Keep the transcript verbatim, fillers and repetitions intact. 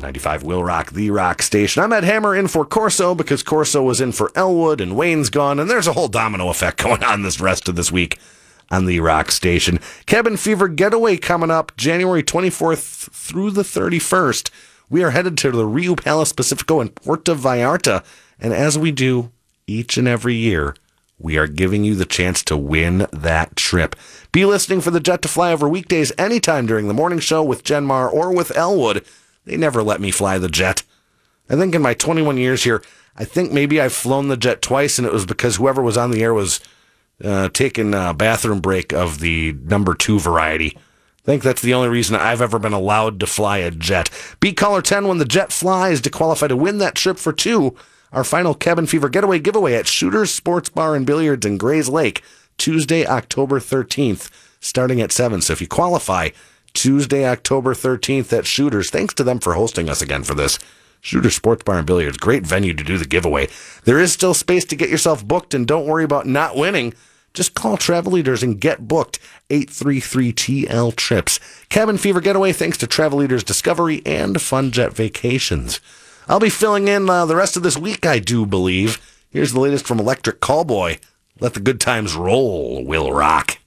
ninety-five Will Rock, the rock station. I'm Ed Hammer in for Corso because Corso was in for Elwood and Wayne's gone, and there's a whole domino effect going on this rest of this week on the rock station. Cabin Fever Getaway coming up January twenty-fourth through the thirty-first. We are headed to the Rio Palace Pacifico in Puerto Vallarta, and as we do each and every year, we are giving you the chance to win that trip. Be listening for the Jet to fly over weekdays anytime during the morning show with Jen Mar or with Elwood. They never let me fly the jet. I think in my twenty-one years here, I think maybe I've flown the jet twice, and it was because whoever was on the air was uh, taking a bathroom break of the number two variety. I think that's the only reason I've ever been allowed to fly a jet. Beat caller ten when the jet flies to qualify to win that trip for two. Our final Cabin Fever Getaway giveaway at Shooters Sports Bar and Billiards in Grays Lake, Tuesday, October thirteenth, starting at seven. So if you qualify, Tuesday, October thirteenth at Shooters. Thanks to them for hosting us again for this. Shooters Sports Bar and Billiards, great venue to do the giveaway. There is still space to get yourself booked, and don't worry about not winning. Just call Travel Leaders and get booked. eight three three T L Trips. Cabin Fever Getaway thanks to Travel Leaders Discovery and Fun Jet Vacations. I'll be filling in uh, the rest of this week, I do believe. Here's the latest from Electric Callboy. Let the good times roll, Will Rock.